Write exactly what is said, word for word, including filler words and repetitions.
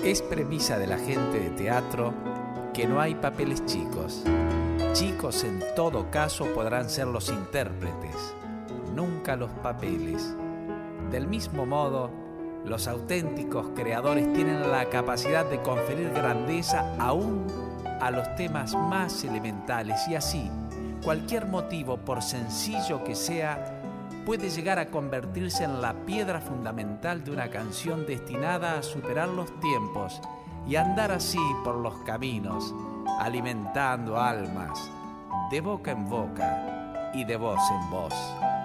Es premisa de la gente de teatro que no hay papeles chicos. Chicos en todo caso podrán ser los intérpretes, nunca los papeles. Del mismo modo, los auténticos creadores tienen la capacidad de conferir grandeza aún a los temas más elementales y así, cualquier motivo, por sencillo que sea, puede llegar a convertirse en la piedra fundamental de una canción destinada a superar los tiempos y andar así por los caminos, alimentando almas, de boca en boca y de voz en voz.